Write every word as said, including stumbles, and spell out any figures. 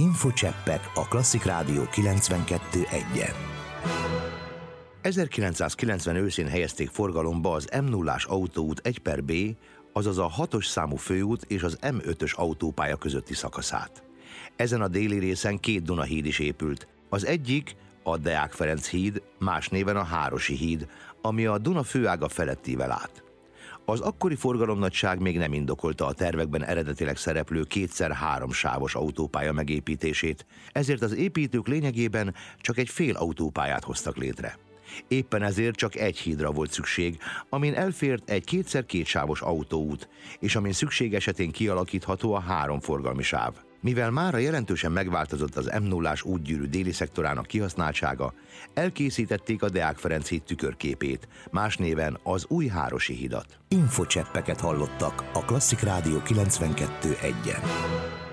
Infocseppek a Klasszik Rádió kilencvenkettő egyen. ezerkilencszázkilencven őszén helyezték forgalomba az M nullás autóút egy per B, azaz a hatos számú főút és az M ötös autópálya közötti szakaszát. Ezen a déli részen két Dunahíd is épült. Az egyik a Deák Ferenc híd, más néven a Hárosi híd, ami a Duna főága felettével át. Az akkori forgalomnagyság még nem indokolta a tervekben eredetileg szereplő kétszer három sávos autópálya megépítését, ezért az építők lényegében csak egy fél autópályát hoztak létre. Éppen ezért csak egy hídra volt szükség, amin elfért egy kétszer két sávos autóút, és amin szükség esetén kialakítható a három forgalmi sáv. Mivel mára jelentősen megváltozott az M nullás útgyűrű déli szektorának kihasználtsága, elkészítették a Deák Ferenc híd tükörképét, más néven az új Hárosi hidat. Infocseppeket hallottak a Klasszik Rádió kilencvenkettő egyen.